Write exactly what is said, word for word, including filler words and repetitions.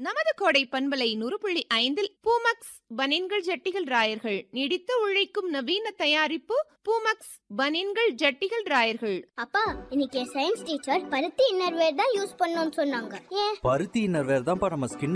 நமது கோடை பண்பலை நூறு புள்ளி ஐந்தில் பூமக்ஸ் பனின்கள் ஜட்டிகள் ராயர்கள் நீடித்து உழைக்கும் நவீன தயாரிப்பு பூமக்ஸ் பனின்கள் ஜட்டிகள் ராயர்கள். அப்பா, இன்னைக்கு சயின்ஸ் டீச்சர் பருத்தி இன்னர்வேர் தான் யூஸ் பண்ணணும்னு சொன்னாங்க. ஏன்? பருத்தி இன்னர்வேர் தான் நம்ம ஸ்கின்